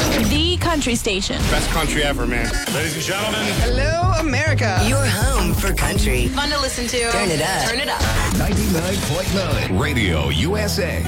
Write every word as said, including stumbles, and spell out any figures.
The country station. Best country ever, man. Ladies and gentlemen. Hello, America. Your home for country. Fun to listen to. Turn it up. Turn it up. ninety-nine point nine Radio U S A.